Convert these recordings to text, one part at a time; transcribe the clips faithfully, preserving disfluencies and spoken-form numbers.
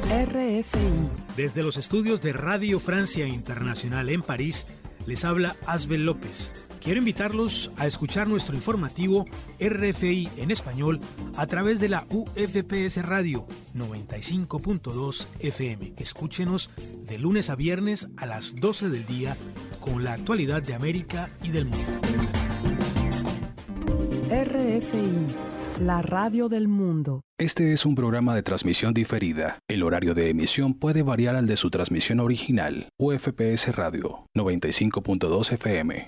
R F I. Desde los estudios de Radio Francia Internacional en París, les habla Asbel López. Quiero invitarlos a escuchar nuestro informativo R F I en español a través de la U F P S Radio noventa y cinco punto dos F M. Escúchenos de lunes a viernes a las doce del día con la actualidad de América y del mundo. R F I, la radio del mundo. Este es un programa de transmisión diferida. El horario de emisión puede variar al de su transmisión original. U F P S Radio noventa y cinco punto dos F M.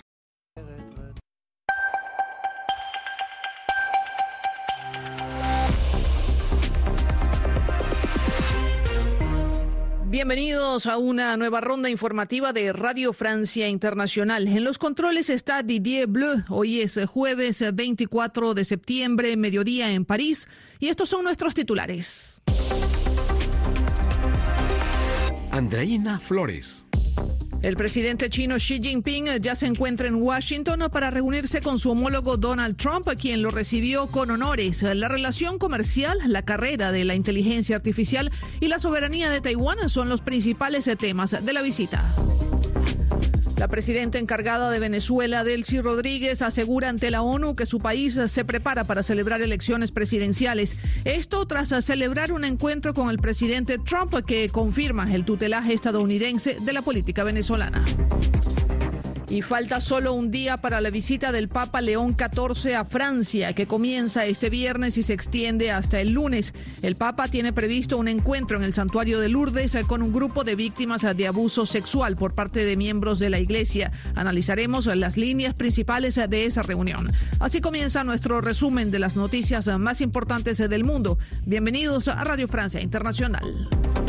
Bienvenidos a una nueva ronda informativa de Radio Francia Internacional. En los controles está Didier Bleu. Hoy es jueves veinticuatro de septiembre, mediodía en París. Y estos son nuestros titulares. Andreina Flores. El presidente chino Xi Jinping ya se encuentra en Washington para reunirse con su homólogo Donald Trump, quien lo recibió con honores. La relación comercial, la carrera de la inteligencia artificial y la soberanía de Taiwán son los principales temas de la visita. La presidenta encargada de Venezuela, Delcy Rodríguez, asegura ante la ONU que su país se prepara para celebrar elecciones presidenciales. Esto tras celebrar un encuentro con el presidente Trump que confirma el tutelaje estadounidense de la política venezolana. Y falta solo un día para la visita del Papa León catorce a Francia, que comienza este viernes y se extiende hasta el lunes. El Papa tiene previsto un encuentro en el santuario de Lourdes con un grupo de víctimas de abuso sexual por parte de miembros de la Iglesia. Analizaremos las líneas principales de esa reunión. Así comienza nuestro resumen de las noticias más importantes del mundo. Bienvenidos a Radio Francia Internacional.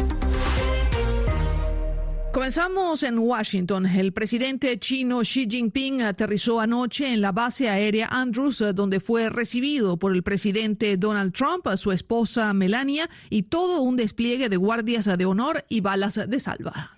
Comenzamos en Washington. El presidente chino Xi Jinping aterrizó anoche en la base aérea Andrews, donde fue recibido por el presidente Donald Trump, su esposa Melania y todo un despliegue de guardias de honor y balas de salva.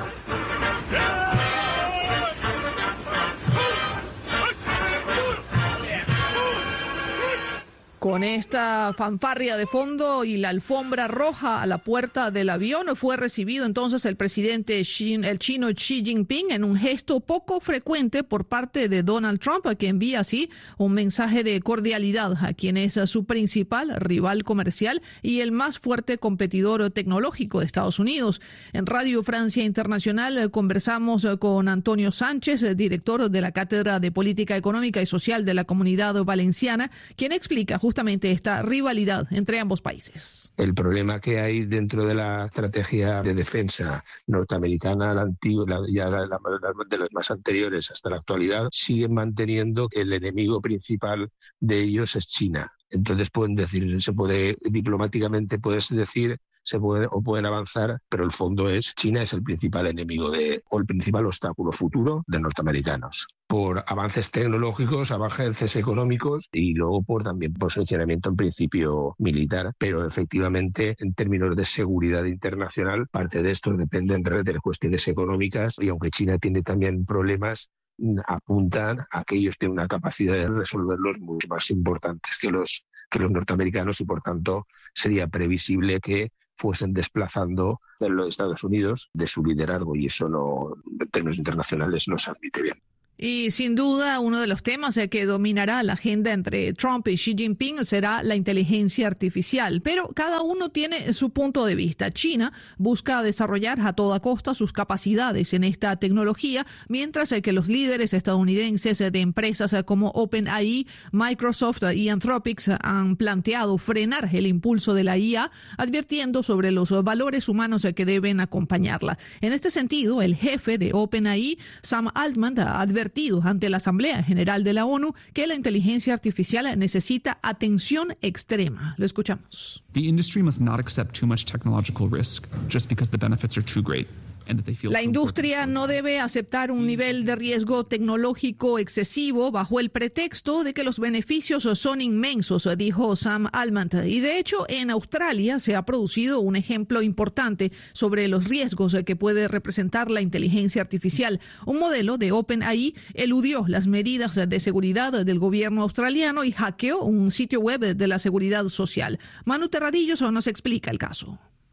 Con esta fanfarria de fondo y la alfombra roja a la puerta del avión, fue recibido entonces el presidente Xi, el chino Xi Jinping en un gesto poco frecuente por parte de Donald Trump, que envía así un mensaje de cordialidad a quien es su principal rival comercial y el más fuerte competidor tecnológico de Estados Unidos. En Radio Francia Internacional conversamos con Antonio Sánchez, director de la Cátedra de Política Económica y Social de la Comunidad Valenciana, quien explica justamente justamente esta rivalidad entre ambos países. El problema que hay dentro de la estrategia de defensa norteamericana, la antigua, la, ya la, la, de las más anteriores hasta la actualidad, siguen manteniendo que el enemigo principal de ellos es China. Entonces pueden decir, se puede diplomáticamente puedes decir se puede o pueden avanzar, pero el fondo es China es el principal enemigo de o el principal obstáculo futuro de norteamericanos, por avances tecnológicos, avances económicos y luego por también posicionamiento en principio militar, pero efectivamente en términos de seguridad internacional parte de esto depende en realidad de las cuestiones económicas y aunque China tiene también problemas, apuntan a que ellos tienen una capacidad de resolverlos mucho más importantes que los que los norteamericanos y por tanto sería previsible que fuesen desplazando a los Estados Unidos de su liderazgo y eso no, en términos internacionales no se admite bien. Y sin duda uno de los temas que dominará la agenda entre Trump y Xi Jinping será la inteligencia artificial, pero cada uno tiene su punto de vista. China busca desarrollar a toda costa sus capacidades en esta tecnología, mientras que los líderes estadounidenses de empresas como OpenAI, Microsoft y Anthropic han planteado frenar el impulso de la I A, advirtiendo sobre los valores humanos que deben acompañarla. En este sentido, el jefe de OpenAI, Sam Altman, ha advertido ante la Asamblea General de la ONU que la inteligencia artificial necesita atención extrema. Lo escuchamos. The industry must not accept too much technological risk just because the benefits are too great. La industria no debe aceptar un nivel de riesgo tecnológico excesivo bajo el pretexto de que los beneficios son inmensos, dijo Sam Altman. Y de hecho, en Australia se ha producido un ejemplo importante sobre los riesgos que puede representar la inteligencia artificial. Un modelo de OpenAI eludió las medidas de seguridad del gobierno australiano y hackeó un sitio web de la Seguridad Social. Manu Terradillos nos explica el caso.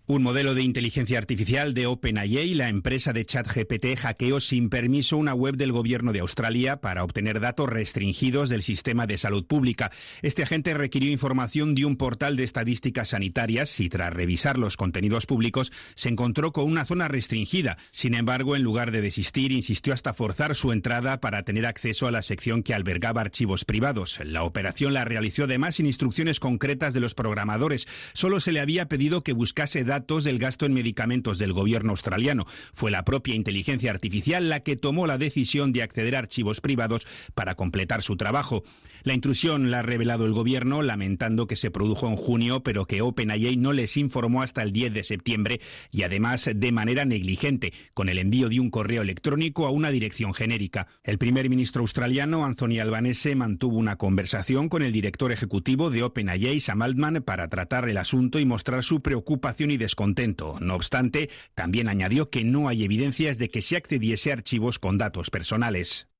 Un modelo de inteligencia artificial de OpenAI, la empresa de ChatGPT, hackeó sin permiso una web del gobierno de Australia para obtener datos restringidos del sistema de salud pública. Este agente requirió información de un portal de estadísticas sanitarias y tras revisar los contenidos públicos se encontró con una zona restringida. Sin embargo, en lugar de desistir, insistió hasta forzar su entrada para tener acceso a la sección que albergaba archivos privados. La operación la realizó además sin instrucciones concretas de los programadores. Solo se le había pedido que buscase datos del gasto en medicamentos del gobierno australiano. Fue la propia inteligencia artificial la que tomó la decisión de acceder a archivos privados para completar su trabajo. La intrusión la ha revelado el gobierno, lamentando que se produjo en junio, pero que OpenAI no les informó hasta el diez de septiembre y además de manera negligente, con el envío de un correo electrónico a una dirección genérica. El primer ministro australiano, Anthony Albanese, mantuvo una conversación con el director ejecutivo de OpenAI, Sam Altman, para tratar el asunto y mostrar su preocupación y descontento. No obstante, también añadió que no hay evidencias de que se accediese a archivos con datos personales.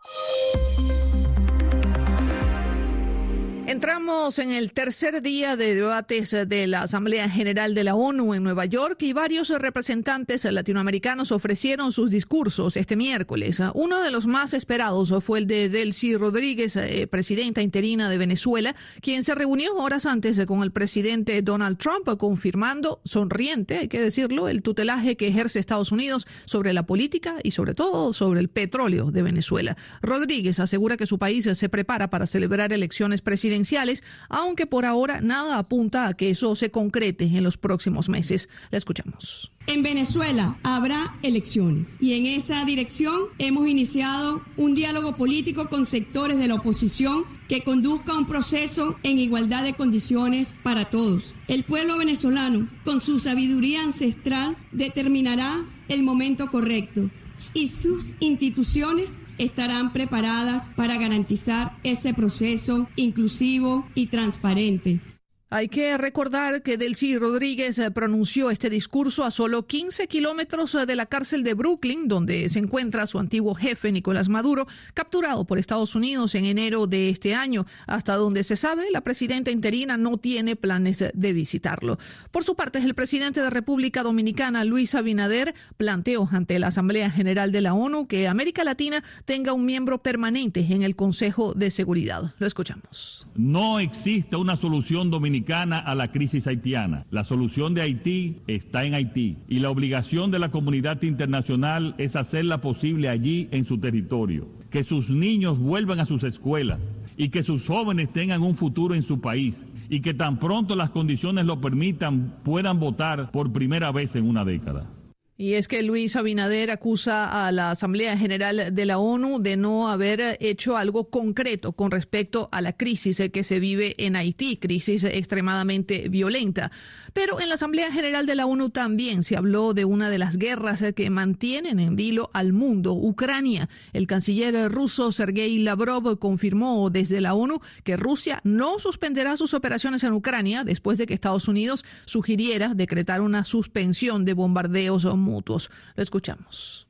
Entramos en el tercer día de debates de la Asamblea General de la ONU en Nueva York y varios representantes latinoamericanos ofrecieron sus discursos este miércoles. Uno de los más esperados fue el de Delcy Rodríguez, eh, presidenta interina de Venezuela, quien se reunió horas antes con el presidente Donald Trump, confirmando, sonriente, hay que decirlo, el tutelaje que ejerce Estados Unidos sobre la política y sobre todo sobre el petróleo de Venezuela. Rodríguez asegura que su país se prepara para celebrar elecciones presidenciales, aunque por ahora nada apunta a que eso se concrete en los próximos meses. La escuchamos. En Venezuela habrá elecciones y en esa dirección hemos iniciado un diálogo político con sectores de la oposición que conduzca a un proceso en igualdad de condiciones para todos. El pueblo venezolano, con su sabiduría ancestral, determinará el momento correcto y sus instituciones estarán preparadas para garantizar ese proceso inclusivo y transparente. Hay que recordar que Delcy Rodríguez pronunció este discurso a solo quince kilómetros de la cárcel de Brooklyn, donde se encuentra su antiguo jefe, Nicolás Maduro, capturado por Estados Unidos en enero de este año. Hasta donde se sabe, la presidenta interina no tiene planes de visitarlo. Por su parte, el presidente de República Dominicana, Luis Abinader, planteó ante la Asamblea General de la ONU que América Latina tenga un miembro permanente en el Consejo de Seguridad. Lo escuchamos. No existe una solución dominicana a la crisis haitiana. La solución de Haití está en Haití y la obligación de la comunidad internacional es hacerla posible allí en su territorio. Que sus niños vuelvan a sus escuelas y que sus jóvenes tengan un futuro en su país y que tan pronto las condiciones lo permitan puedan votar por primera vez en una década. Y es que Luis Abinader acusa a la Asamblea General de la ONU de no haber hecho algo concreto con respecto a la crisis que se vive en Haití, crisis extremadamente violenta. Pero en la Asamblea General de la ONU también se habló de una de las guerras que mantienen en vilo al mundo, Ucrania. El canciller ruso Sergei Lavrov confirmó desde la ONU que Rusia no suspenderá sus operaciones en Ucrania después de que Estados Unidos sugiriera decretar una suspensión de bombardeos mutuos. Lo escuchamos.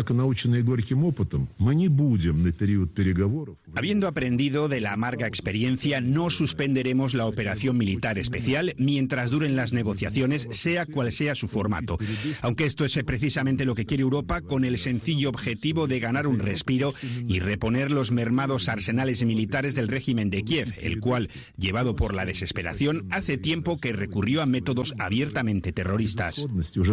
Habiendo aprendido de la amarga experiencia, no suspenderemos la operación militar especial mientras duren las negociaciones, sea cual sea su formato. Aunque esto es precisamente lo que quiere Europa, con el sencillo objetivo de ganar un respiro y reponer los mermados arsenales militares del régimen de Kiev, el cual, llevado por la desesperación, hace tiempo que recurrió a métodos abiertamente terroristas.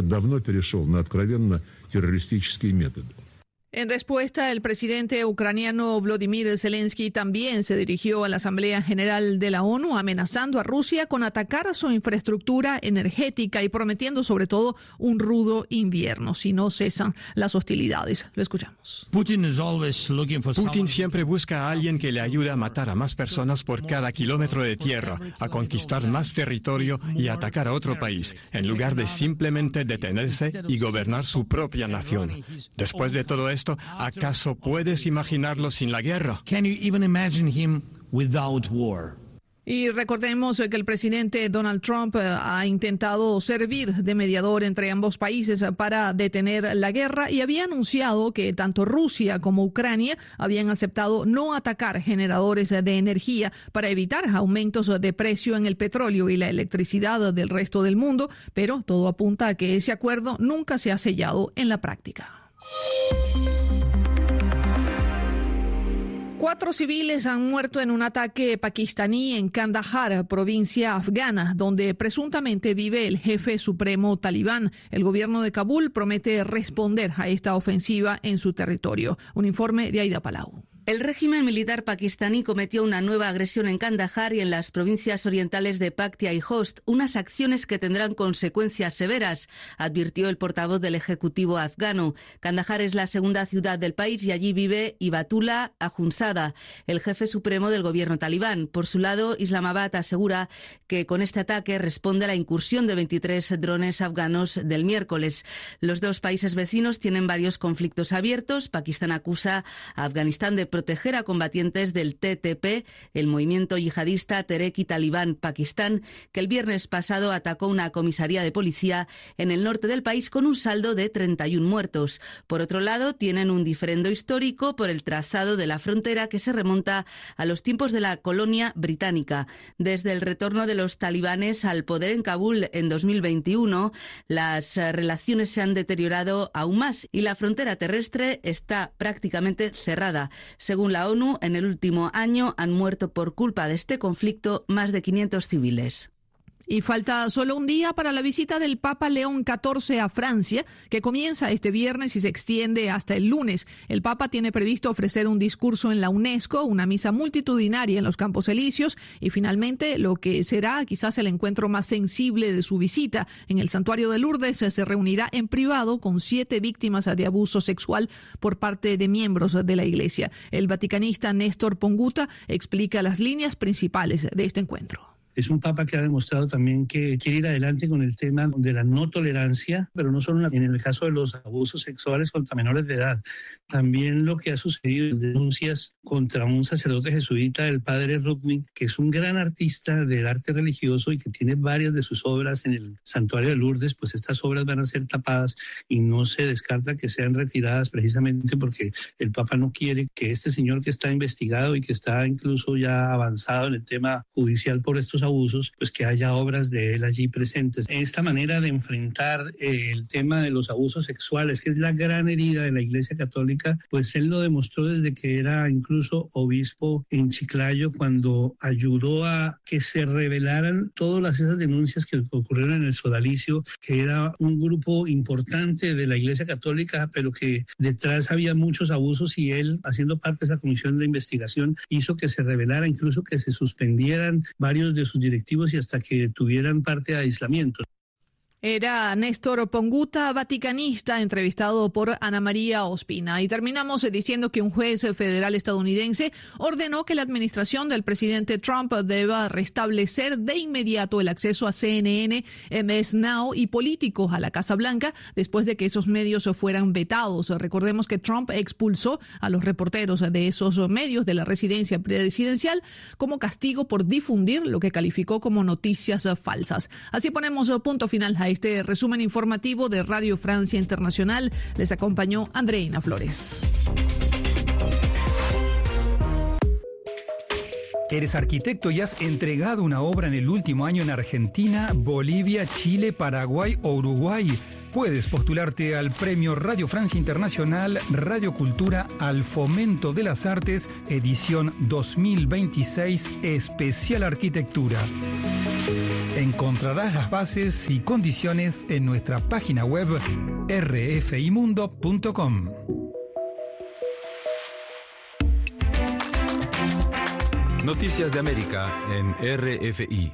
En respuesta, el presidente ucraniano Volodymyr Zelensky también se dirigió a la Asamblea General de la ONU amenazando a Rusia con atacar a su infraestructura energética y prometiendo sobre todo un rudo invierno si no cesan las hostilidades. Lo escuchamos. Putin siempre busca a alguien que le ayude a matar a más personas por cada kilómetro de tierra, a conquistar más territorio y a atacar a otro país, en lugar de simplemente detenerse y gobernar su propia nación. Después de todo esto, ¿acaso puedes imaginarlo sin la guerra? Y Y recordemos que el presidente Donald Trump ha intentado servir de mediador entre ambos países para detener la guerra y había anunciado que tanto Rusia como Ucrania habían aceptado no atacar generadores de energía para evitar aumentos de precio en el petróleo y la electricidad del resto del mundo, pero todo apunta a que ese acuerdo nunca se ha sellado en la práctica. Cuatro civiles han muerto en un ataque pakistaní en Kandahar, provincia afgana, donde presuntamente vive el jefe supremo talibán. El gobierno de Kabul promete responder a esta ofensiva en su territorio. Un informe de Aida Palau. El régimen militar pakistaní cometió una nueva agresión en Kandahar y en las provincias orientales de Paktia y Khost, unas acciones que tendrán consecuencias severas, advirtió el portavoz del Ejecutivo afgano. Kandahar es la segunda ciudad del país y allí vive Hibatullah Akhundzada, el jefe supremo del gobierno talibán. Por su lado, Islamabad asegura que con este ataque responde a la incursión de veintitrés drones afganos del miércoles. Los dos países vecinos tienen varios conflictos abiertos. Pakistán acusa a Afganistán de proteger a combatientes del T T P, el movimiento yihadista Tehrik-i-Talibán Pakistán, que el viernes pasado atacó una comisaría de policía en el norte del país con un saldo de treinta y uno muertos. Por otro lado, tienen un diferendo histórico por el trazado de la frontera que se remonta a los tiempos de la colonia británica. Desde el retorno de los talibanes al poder en Kabul en dos mil veintiuno, las relaciones se han deteriorado aún más y la frontera terrestre está prácticamente cerrada. Según la ONU, en el último año han muerto por culpa de este conflicto más de quinientos civiles. Y falta solo un día para la visita del Papa León catorce a Francia, que comienza este viernes y se extiende hasta el lunes. El Papa tiene previsto ofrecer un discurso en la UNESCO, una misa multitudinaria en los Campos Elíseos y finalmente lo que será quizás el encuentro más sensible de su visita. En el Santuario de Lourdes se reunirá en privado con siete víctimas de abuso sexual por parte de miembros de la Iglesia. El vaticanista Néstor Ponguta explica las líneas principales de este encuentro. Es un papa que ha demostrado también que quiere ir adelante con el tema de la no tolerancia, pero no solo en el caso de los abusos sexuales contra menores de edad. También lo que ha sucedido es denuncias contra un sacerdote jesuita, el padre Rudnick, que es un gran artista del arte religioso y que tiene varias de sus obras en el Santuario de Lourdes. Pues estas obras van a ser tapadas y no se descarta que sean retiradas precisamente porque el papa no quiere que este señor que está investigado y que está incluso ya avanzado en el tema judicial por estos abusos, pues que haya obras de él allí presentes. Esta manera de enfrentar eh, el tema de los abusos sexuales, que es la gran herida de la Iglesia Católica, pues él lo demostró desde que era incluso obispo en Chiclayo, cuando ayudó a que se revelaran todas esas denuncias que ocurrieron en el Sodalicio, que era un grupo importante de la Iglesia Católica, pero que detrás había muchos abusos y él, haciendo parte de esa comisión de investigación, hizo que se revelara, incluso que se suspendieran varios de sus directivos y hasta que tuvieran parte de aislamiento. Era Néstor Ponguta, vaticanista, entrevistado por Ana María Ospina. Y terminamos diciendo que un juez federal estadounidense ordenó que la administración del presidente Trump deba restablecer de inmediato el acceso a C N N, M S Now y políticos a la Casa Blanca después de que esos medios fueran vetados. Recordemos que Trump expulsó a los reporteros de esos medios de la residencia presidencial como castigo por difundir lo que calificó como noticias falsas. Así ponemos punto final a este resumen informativo de Radio Francia Internacional. Les acompañó Andreina Flores. Eres arquitecto y has entregado una obra en el último año en Argentina, Bolivia, Chile, Paraguay o Uruguay. Puedes postularte al Premio Radio Francia Internacional Radio Cultura al Fomento de las Artes, edición dos mil veintiséis, especial arquitectura. Encontrarás las bases y condiciones en nuestra página web r f i mundo punto com. Noticias de América en R F I.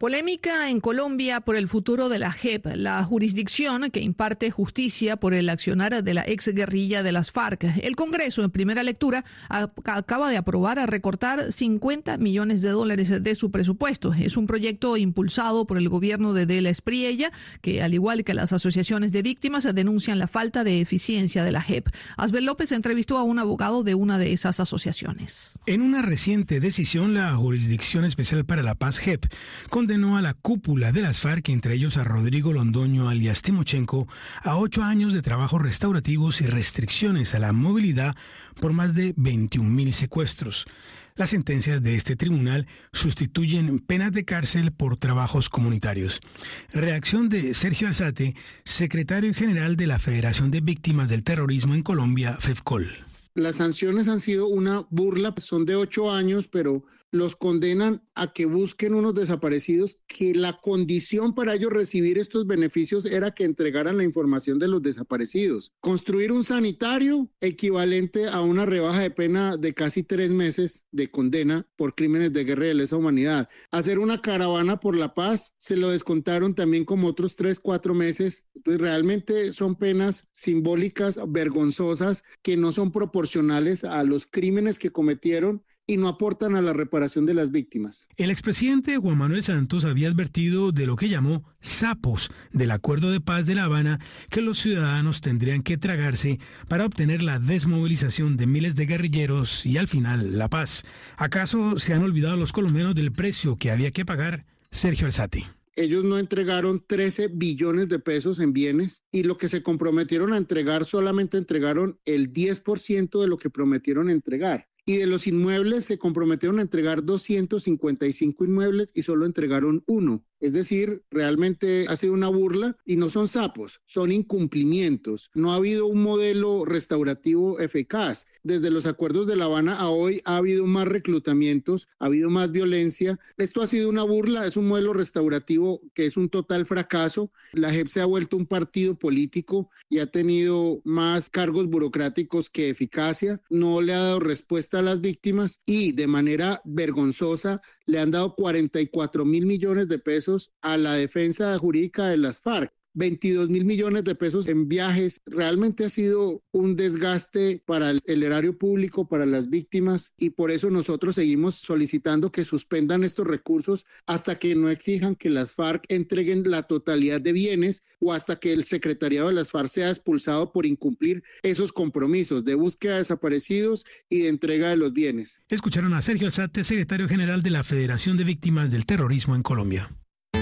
Polémica en Colombia por el futuro de la J E P, la jurisdicción que imparte justicia por el accionar de la exguerrilla de las FARC. El Congreso, en primera lectura, acaba de aprobar a recortar cincuenta millones de dólares de su presupuesto. Es un proyecto impulsado por el gobierno de Dela Espriella, que, al igual que las asociaciones de víctimas, denuncian la falta de eficiencia de la J E P. Asbel López entrevistó a un abogado de una de esas asociaciones. En una reciente decisión, la Jurisdicción Especial para la Paz, J E P, condenó a la cúpula de las FARC, entre ellos a Rodrigo Londoño alias Timochenko, a ocho años de trabajos restaurativos y restricciones a la movilidad por más de veintiún mil secuestros. Las sentencias de este tribunal sustituyen penas de cárcel por trabajos comunitarios. Reacción de Sergio Alzate, secretario general de la Federación de Víctimas del Terrorismo en Colombia, FEVCOL. Las sanciones han sido una burla, son de ocho años, pero los condenan a que busquen unos desaparecidos, que la condición para ellos recibir estos beneficios era que entregaran la información de los desaparecidos. Construir un sanitario equivalente a una rebaja de pena de casi tres meses de condena por crímenes de guerra y de lesa humanidad. Hacer una caravana por la paz, se lo descontaron también como otros tres, cuatro meses. Entonces realmente son penas simbólicas, vergonzosas, que no son proporcionales a los crímenes que cometieron y no aportan a la reparación de las víctimas. El expresidente Juan Manuel Santos había advertido de lo que llamó sapos del Acuerdo de Paz de La Habana que los ciudadanos tendrían que tragarse para obtener la desmovilización de miles de guerrilleros y al final la paz. ¿Acaso se han olvidado los colombianos del precio que había que pagar? Sergio Alzate. Ellos no entregaron trece billones de pesos en bienes y lo que se comprometieron a entregar solamente entregaron el diez por ciento de lo que prometieron entregar. Y de los inmuebles se comprometieron a entregar doscientos cincuenta y cinco inmuebles y solo entregaron uno. Es decir, realmente ha sido una burla y no son sapos, son incumplimientos. No ha habido un modelo restaurativo eficaz. Desde los acuerdos de La Habana a hoy ha habido más reclutamientos, ha habido más violencia. Esto ha sido una burla, es un modelo restaurativo que es un total fracaso. La J E P se ha vuelto un partido político y ha tenido más cargos burocráticos que eficacia. No le ha dado respuesta a las víctimas y de manera vergonzosa le han dado cuarenta y cuatro mil millones de pesos a la defensa jurídica de las FARC. veintidós mil millones de pesos en viajes. Realmente ha sido un desgaste para el, el erario público, para las víctimas, y por eso nosotros seguimos solicitando que suspendan estos recursos hasta que no exijan que las FARC entreguen la totalidad de bienes o hasta que el secretariado de las FARC sea expulsado por incumplir esos compromisos de búsqueda de desaparecidos y de entrega de los bienes. Escucharon a Sergio Alzate, secretario general de la Federación de Víctimas del Terrorismo en Colombia.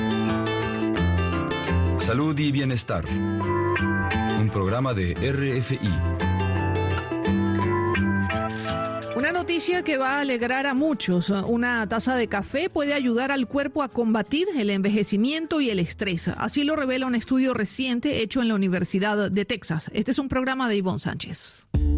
Salud y Bienestar, un programa de R F I. Una noticia que va a alegrar a muchos. Una taza de café puede ayudar al cuerpo a combatir el envejecimiento y el estrés. Así lo revela un estudio reciente hecho en la Universidad de Texas. Este es un programa de Ivonne Sánchez.